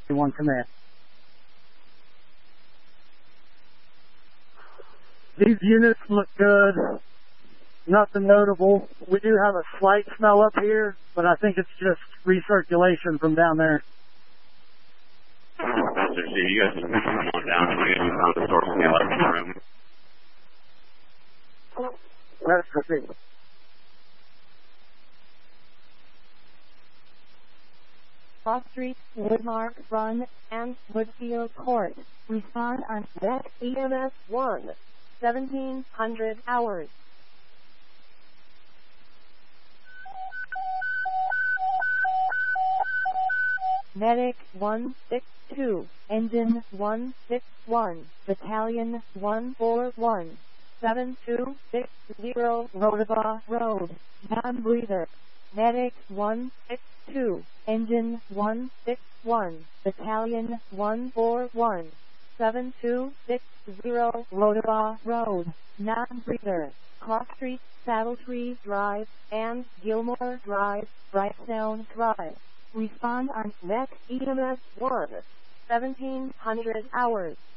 One command. These units look good. Nothing notable. We do have a slight smell up here, but I think it's just recirculation from down there. Master Steve, you guys can come on down and we found the source in the electric room. Let's proceed. Cross Street, Woodmark Run, and Woodfield Court. Respond on deck EMS 1, 1700 hours. Medic 162, Engine 161, Battalion 141, 7260 Rotava Road, non-breather. Medic 162, Engine 161, Battalion 141, 7260 Rotava Road, non-breather. Cross Street, Saddle Tree Drive, and Gilmore Drive, Brightstone Drive. Respond on next EMS 1, 1700 hours.